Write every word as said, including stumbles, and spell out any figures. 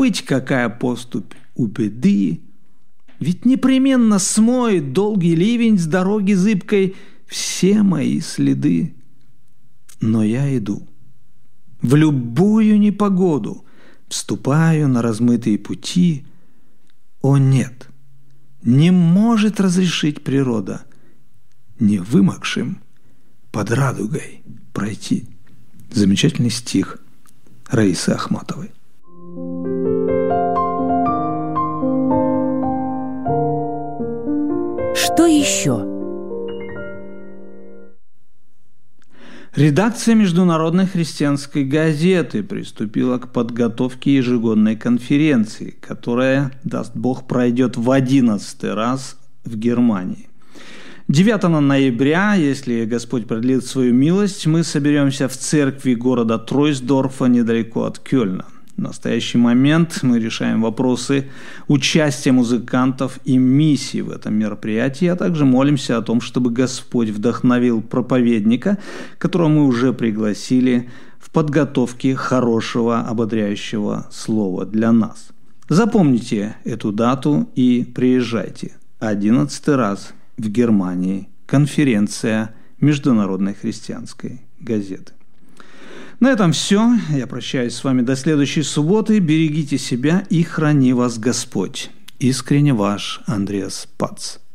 быть, какая поступь у беды, ведь непременно смоет долгий ливень с дороги зыбкой все мои следы. Но я иду. В любую непогоду вступаю на размытые пути. О нет, не может разрешить природа не вымокшим под радугой пройти. Замечательный стих Раисы Ахматовой. Что еще? Редакция Международной христианской газеты приступила к подготовке ежегодной конференции, которая, даст Бог, пройдет в одиннадцатый раз в Германии. девятого ноября, если Господь продлит свою милость, мы соберемся в церкви города Тройсдорфа недалеко от Кёльна. В настоящий момент мы решаем вопросы участия музыкантов и миссии в этом мероприятии, а также молимся о том, чтобы Господь вдохновил проповедника, которого мы уже пригласили в подготовке хорошего ободряющего слова для нас. Запомните эту дату и приезжайте. Одиннадцатый раз в Германии конференция Международной христианской газеты. На этом все. Я прощаюсь с вами до следующей субботы. Берегите себя и храни вас Господь. Искренне ваш Андреас Пац.